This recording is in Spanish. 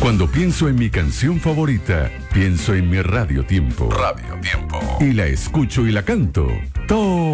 Cuando pienso en mi canción favorita, pienso en mi Radio Tiempo. Radio Tiempo. Y la escucho y la canto. Todo